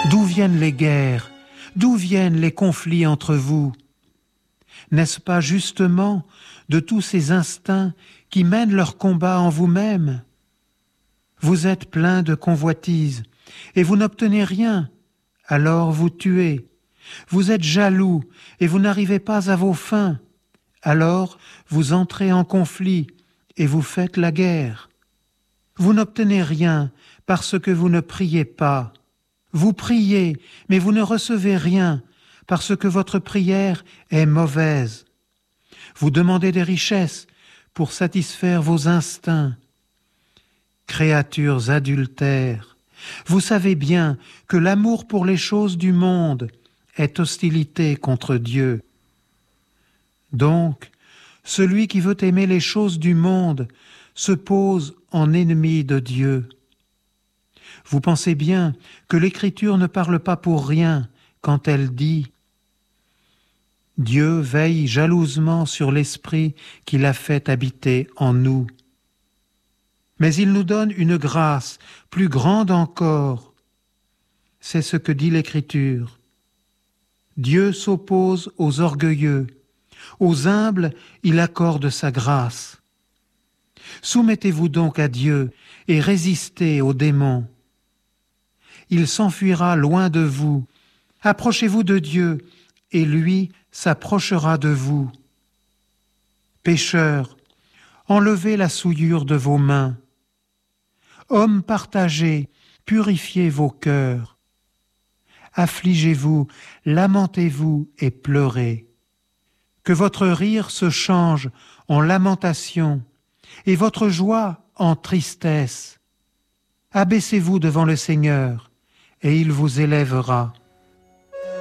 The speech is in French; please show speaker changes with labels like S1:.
S1: D'où viennent les guerres? D'où viennent les conflits entre vous? N'est-ce pas justement de tous ces instincts qui mènent leur combat en vous-même? Vous êtes plein de convoitises et vous n'obtenez rien, alors vous tuez. Vous êtes jaloux et vous n'arrivez pas à vos fins, alors vous entrez en conflit et vous faites la guerre. Vous n'obtenez rien parce que vous ne priez pas. Vous priez, mais vous ne recevez rien parce que votre prière est mauvaise. Vous demandez des richesses pour satisfaire vos instincts. Créatures adultères, vous savez bien que l'amour pour les choses du monde est hostilité contre Dieu. Donc, celui qui veut aimer les choses du monde se pose en ennemi de Dieu. Vous pensez bien que l'Écriture ne parle pas pour rien quand elle dit « Dieu veille jalousement sur l'Esprit qu'il a fait habiter en nous. Mais il nous donne une grâce plus grande encore. » C'est ce que dit l'Écriture. Dieu s'oppose aux orgueilleux, aux humbles il accorde sa grâce. Soumettez-vous donc à Dieu et résistez aux démons. Il s'enfuira loin de vous. Approchez-vous de Dieu, et lui s'approchera de vous. Pécheurs, enlevez la souillure de vos mains. Hommes partagés, purifiez vos cœurs. Affligez-vous, lamentez-vous et pleurez. Que votre rire se change en lamentation, et votre joie en tristesse. Abaissez-vous devant le Seigneur, et il vous élèvera.